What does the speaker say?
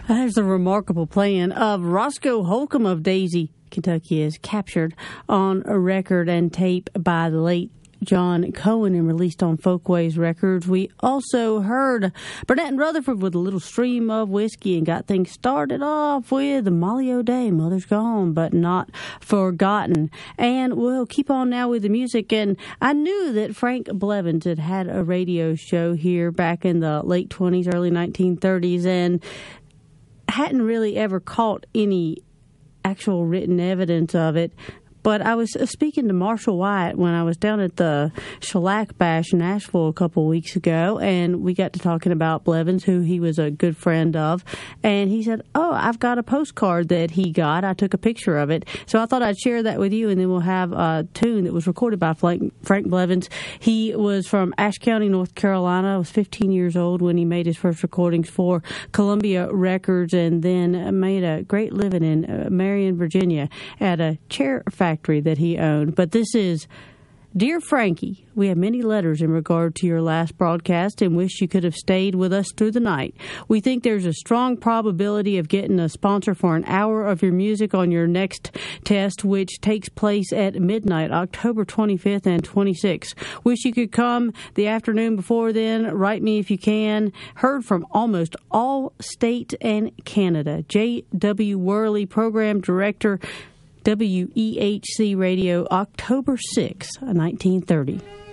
There's a remarkable playing of Roscoe Holcomb of Daisy, Kentucky, is captured on a record and tape by the late John Cohen and released on Folkways Records. We also heard Burnett and Rutherford with a little stream of whiskey and got things started off with Molly O'Day, Mother's Gone But Not Forgotten. And we'll keep on now with the music. And I knew that Frank Blevins had a radio show here back in the late 20s, early 1930s, and hadn't really ever caught any actual written evidence of it. But I was speaking to Marshall Wyatt when I was down at the Shellac Bash in Nashville a couple of weeks ago, and we got to talking about Blevins, who he was a good friend of. And he said, "Oh, I've got a postcard that he got. I took a picture of it." So I thought I'd share that with you, and then we'll have a tune that was recorded by Frank Blevins. He was from Ashe County, North Carolina. Was 15 years old when he made his first recordings for Columbia Records, and then made a great living in Marion, Virginia, at a chair factory that he owned. But this is Dear Frankie, we have many letters in regard to your last broadcast and wish you could have stayed with us through the night. We think there's a strong probability of getting a sponsor for an hour of your music on your next test, which takes place at midnight, October 25th and 26th. Wish you could come the afternoon before then. Write me if you can. Heard from almost all state and Canada. J.W. Worley, Program Director, WEHC Radio, October 6, 1930.